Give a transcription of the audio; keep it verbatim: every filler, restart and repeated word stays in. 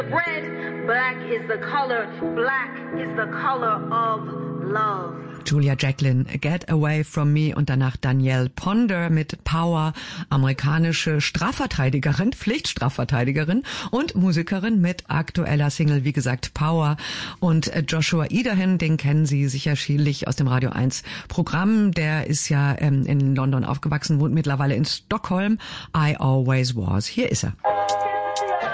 Red, black is the color, black is the color of love. Julia Jacklin, Get Away From Me und danach Danielle Ponder mit Power, amerikanische Strafverteidigerin, Pflichtstrafverteidigerin und Musikerin mit aktueller Single, wie gesagt, Power. Und Joshua Idahan, den kennen Sie sicherlich aus dem Radio eins Programm, der ist ja ähm, in London aufgewachsen, wohnt mittlerweile in Stockholm. I Always Was. Hier ist er.